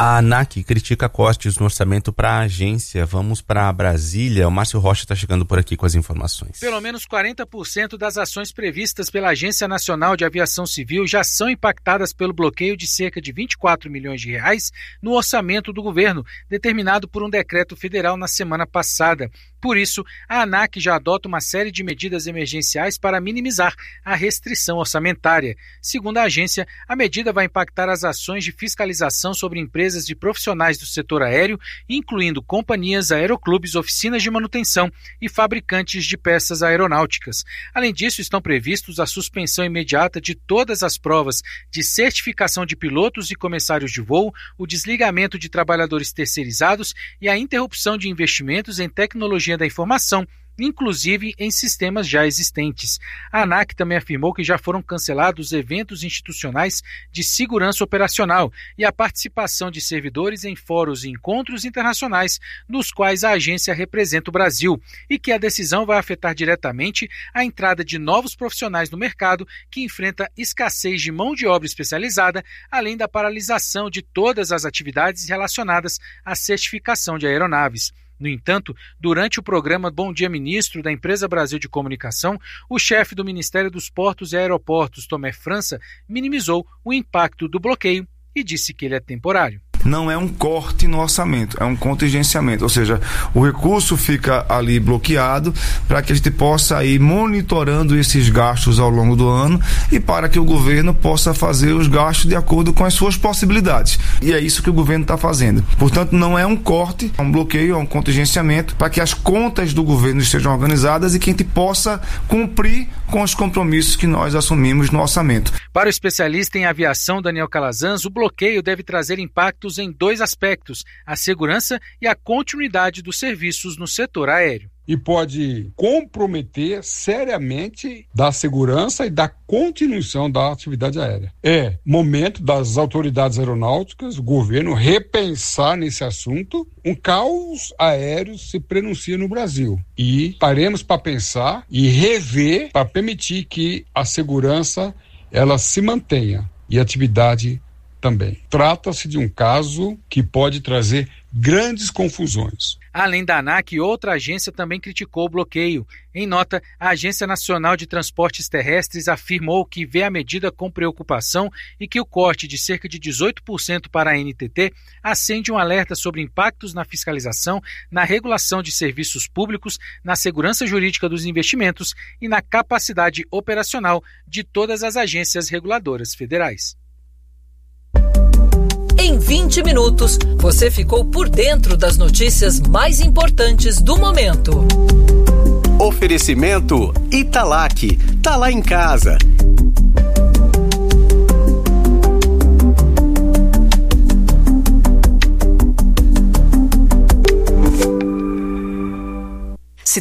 A ANAC critica cortes no orçamento para a agência. Vamos para Brasília. O Márcio Rocha está chegando por aqui com as informações. Pelo menos 40% das ações previstas pela Agência Nacional de Aviação Civil já são impactadas pelo bloqueio de cerca de 24 milhões de reais no orçamento do governo, determinado por um decreto federal na semana passada. Por isso, a ANAC já adota uma série de medidas emergenciais para minimizar a restrição orçamentária. Segundo a agência, a medida vai impactar as ações de fiscalização sobre empresas de profissionais do setor aéreo, incluindo companhias, aeroclubes, oficinas de manutenção e fabricantes de peças aeronáuticas. Além disso, estão previstos a suspensão imediata de todas as provas de certificação de pilotos e comissários de voo, o desligamento de trabalhadores terceirizados e a interrupção de investimentos em tecnologia da informação, inclusive em sistemas já existentes. A ANAC também afirmou que já foram cancelados eventos institucionais de segurança operacional e a participação de servidores em fóruns e encontros internacionais nos quais a agência representa o Brasil, e que a decisão vai afetar diretamente a entrada de novos profissionais no mercado que enfrenta escassez de mão de obra especializada, além da paralisação de todas as atividades relacionadas à certificação de aeronaves. No entanto, durante o programa Bom Dia Ministro da Empresa Brasil de Comunicação, o chefe do Ministério dos Portos e Aeroportos, Tomé França, minimizou o impacto do bloqueio e disse que ele é temporário. Não é um corte no orçamento, é um contingenciamento, ou seja, o recurso fica ali bloqueado para que a gente possa ir monitorando esses gastos ao longo do ano e para que o governo possa fazer os gastos de acordo com as suas possibilidades. E é isso que o governo está fazendo. Portanto, não é um corte, é um bloqueio, é um contingenciamento para que as contas do governo estejam organizadas e que a gente possa cumprir com os compromissos que nós assumimos no orçamento. Para o especialista em aviação Daniel Calazans, o bloqueio deve trazer impactos em dois aspectos: a segurança e a continuidade dos serviços no setor aéreo. E pode comprometer seriamente da segurança e da continuação da atividade aérea. É momento das autoridades aeronáuticas, o governo, repensar nesse assunto. Um caos aéreo se prenuncia no Brasil. E paremos para pensar e rever para permitir que a segurança ela se mantenha e a atividade também. Trata-se de um caso que pode trazer grandes confusões. Além da ANAC, outra agência também criticou o bloqueio. Em nota, a Agência Nacional de Transportes Terrestres afirmou que vê a medida com preocupação e que o corte de cerca de 18% para a NTT acende um alerta sobre impactos na fiscalização, na regulação de serviços públicos, na segurança jurídica dos investimentos e na capacidade operacional de todas as agências reguladoras federais. Em 20 minutos, você ficou por dentro das notícias mais importantes do momento. Oferecimento Italac. Tá lá em casa.